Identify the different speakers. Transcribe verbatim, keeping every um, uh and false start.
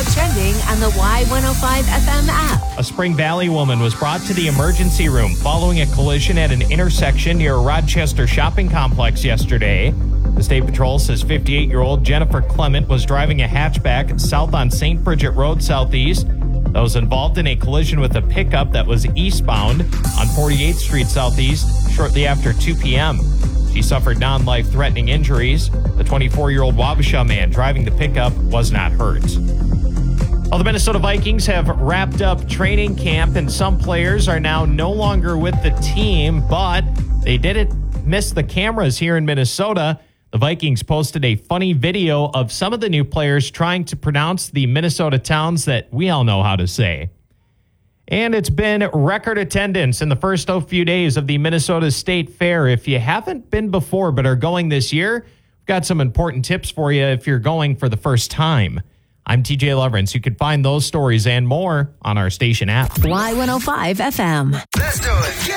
Speaker 1: now trending on the Y one oh five F M app.
Speaker 2: A Spring Valley woman was brought to the emergency room following a collision at an intersection near a Rochester shopping complex yesterday. The State Patrol says fifty-eight-year-old Jennifer Clement was driving a hatchback south on Saint Bridget Road Southeast. That was involved in a collision with a pickup that was eastbound on forty-eighth Street Southeast shortly after two p.m. She suffered non-life-threatening injuries. The twenty-four-year-old Wabasha man driving the pickup was not hurt. Well, the Minnesota Vikings have wrapped up training camp, and some players are now no longer with the team, but they didn't miss the cameras here in Minnesota. The Vikings posted a funny video of some of the new players trying to pronounce the Minnesota towns that we all know how to say. And it's been record attendance in the first few days of the Minnesota State Fair. If you haven't been before but are going this year, we've got some important tips for you if you're going for the first time. I'm T J Leverance. You can find those stories and more on our station app.
Speaker 1: Y one oh five F M.
Speaker 3: Let's do it.